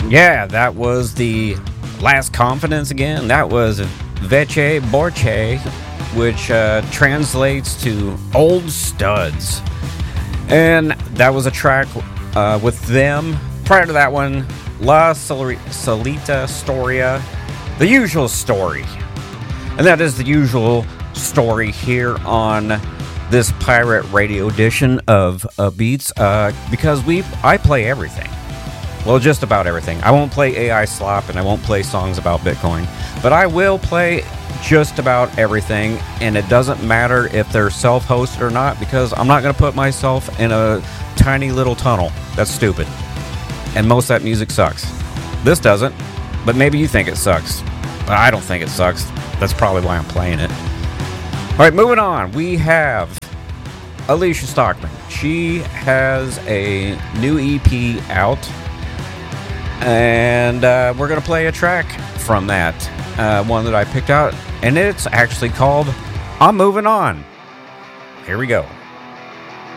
Yeah, that was the Last Confidence again. That was Veche Borche, which translates to Old Studs. And that was a track with them. Prior to that one, La Solita Storia, The Usual Story. And that is the usual story here on this pirate radio edition of Beats, because I play everything. Well, just about everything. I won't play AI slop and I won't play songs about Bitcoin, but I will play just about everything, and it doesn't matter if they're self-hosted or not, because I'm not going to put myself in a tiny little tunnel. That's stupid. And most of that music sucks. This doesn't, but maybe you think it sucks. But I don't think it sucks. That's probably why I'm playing it. All right, moving on. We have Alicia Stockman. She has a new EP out, and we're going to play a track from that, one that I picked out, and it's actually called I'm Moving On. Here we go.